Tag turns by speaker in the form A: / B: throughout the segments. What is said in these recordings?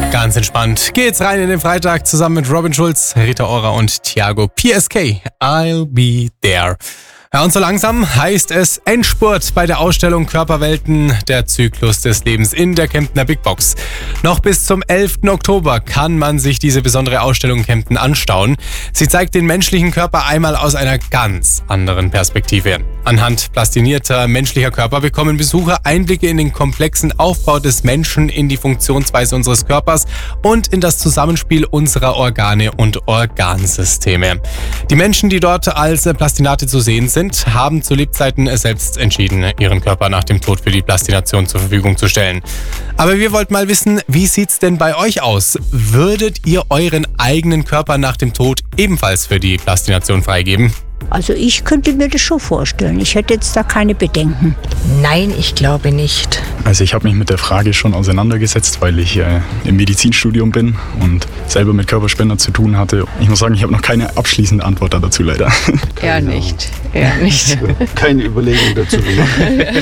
A: Ganz entspannt geht's rein in den Freitag zusammen mit Robin Schulz, Rita Ora und Thiago PSK. I'll be there. Ja, und so langsam heißt es Endspurt bei der Ausstellung Körperwelten, der Zyklus des Lebens in der Kemptner Big Box. Noch bis zum 11. Oktober kann man sich diese besondere Ausstellung in Kempten anschauen. Sie zeigt den menschlichen Körper einmal aus einer ganz anderen Perspektive. Anhand plastinierter menschlicher Körper bekommen Besucher Einblicke in den komplexen Aufbau des Menschen, in die Funktionsweise unseres Körpers und in das Zusammenspiel unserer Organe und Organsysteme. Die Menschen, die dort als Plastinate zu sehen sind, haben zu Lebzeiten selbst entschieden, ihren Körper nach dem Tod für die Plastination zur Verfügung zu stellen. Aber wir wollten mal wissen, wie sieht's denn bei euch aus? Würdet ihr euren eigenen Körper nach dem Tod ebenfalls für die Plastination freigeben?
B: Also ich könnte mir das schon vorstellen. Ich hätte jetzt da keine Bedenken.
C: Nein, ich glaube nicht.
D: Also ich habe mich mit der Frage schon auseinandergesetzt, weil ich im Medizinstudium bin und selber mit Körperspender zu tun hatte. Ich muss sagen, ich habe noch keine abschließende Antwort dazu leider.
C: Eher nicht. Eher nicht.
E: Keine Überlegung dazu gemacht.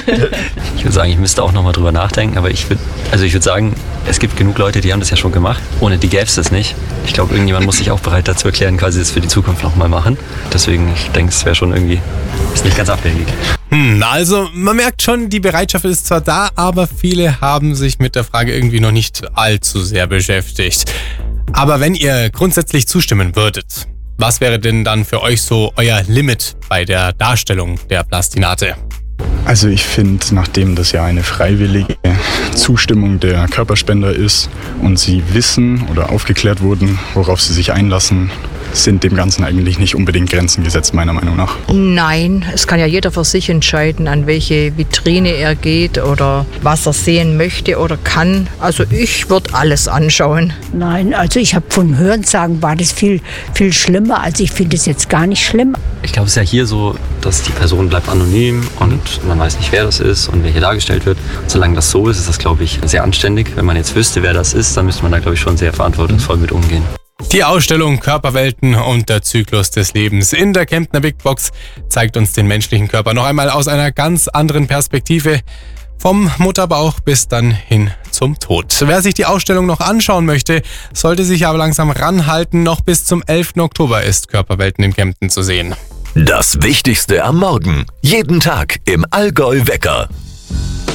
F: Ich würde sagen, ich müsste auch nochmal drüber nachdenken, aber ich würde sagen, es gibt genug Leute, die haben das ja schon gemacht. Ohne die gäbe es das nicht. Ich glaube, irgendjemand muss sich auch bereit dazu erklären, quasi das für die Zukunft nochmal machen. Deswegen, ich denke, es wäre schon irgendwie, ist nicht ganz abwegig.
A: Also man merkt schon, die Bereitschaft ist zwar da, aber viele haben sich mit der Frage irgendwie noch nicht allzu sehr beschäftigt. Aber wenn ihr grundsätzlich zustimmen würdet, was wäre denn dann für euch so euer Limit bei der Darstellung der Plastinate?
D: Also ich finde, nachdem das ja eine freiwillige Zustimmung der Körperspender ist und sie wissen oder aufgeklärt wurden, worauf sie sich einlassen, sind dem Ganzen eigentlich nicht unbedingt Grenzen gesetzt, meiner Meinung nach.
C: Nein, es kann ja jeder für sich entscheiden, an welche Vitrine er geht oder was er sehen möchte oder kann. Also ich würde alles anschauen.
B: Nein, also ich habe von Hörensagen war das viel, viel schlimmer. Also ich finde es jetzt gar nicht schlimm.
F: Ich glaube, es ist ja hier so, dass die Person bleibt anonym und man weiß nicht, wer das ist und wer hier dargestellt wird. Und solange das so ist, ist das, glaube ich, sehr anständig. Wenn man jetzt wüsste, wer das ist, dann müsste man da, glaube ich, schon sehr verantwortungsvoll mit umgehen.
A: Die Ausstellung Körperwelten und der Zyklus des Lebens in der Kemptner Big Box zeigt uns den menschlichen Körper noch einmal aus einer ganz anderen Perspektive. Vom Mutterbauch bis dann hin zum Tod. Wer sich die Ausstellung noch anschauen möchte, sollte sich aber langsam ranhalten. Noch bis zum 11. Oktober ist Körperwelten in Kempten zu sehen.
G: Das Wichtigste am Morgen. Jeden Tag im Allgäu Wecker.